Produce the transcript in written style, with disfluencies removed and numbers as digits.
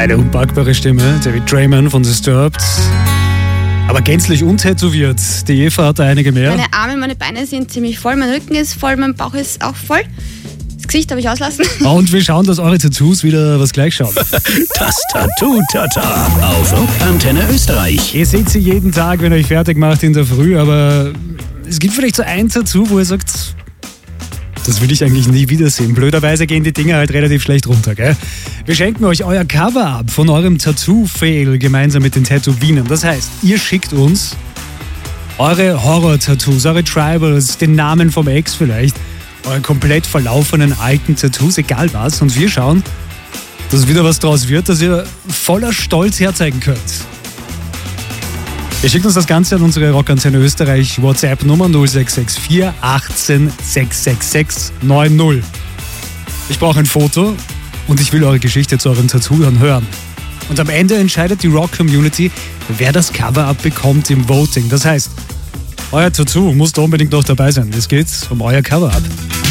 Eine unpackbare Stimme, David Draiman von Disturbed. Aber gänzlich untätowiert. Die Eva hat da einige mehr. Meine Arme, meine Beine sind ziemlich voll, mein Rücken ist voll, mein Bauch ist auch voll. Das Gesicht habe ich auslassen. Und wir schauen, dass eure Tattoos wieder was gleich schauen. Das Tattoo-Tata auf Antenne Österreich. Ihr seht sie jeden Tag, wenn ihr euch fertig macht in der Früh, aber es gibt vielleicht so ein Tattoo, wo ihr sagt, das will ich eigentlich nie wiedersehen. Blöderweise gehen die Dinger halt relativ schlecht runter, gell? Wir schenken euch euer Cover-Up von eurem Tattoo-Fail gemeinsam mit den Tätowierern. Das heißt, ihr schickt uns eure Horror-Tattoos, eure Tribals, den Namen vom Ex vielleicht, eure komplett verlaufenen alten Tattoos, egal was. Und wir schauen, dass wieder was draus wird, dass ihr voller Stolz herzeigen könnt. Ihr schickt uns das Ganze an unsere Rockantenne Österreich WhatsApp-Nummer 0664 18 666 90. Ich brauche ein Foto und ich will eure Geschichte zu euren Tattooern hören. Und am Ende entscheidet die Rock-Community, wer das Cover-Up bekommt im Voting. Das heißt, euer Tattoo muss da unbedingt noch dabei sein. Es geht um euer Cover-Up.